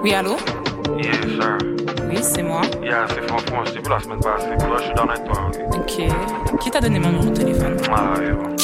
Oui, allô? Yes, sir. Oui, c'est moi. Yeah, c'est franchement, je t'ai vu la semaine passée. Là, je suis dans avec toi, ok? Ok. Qui t'a donné mon numéro de téléphone? Ah, yo.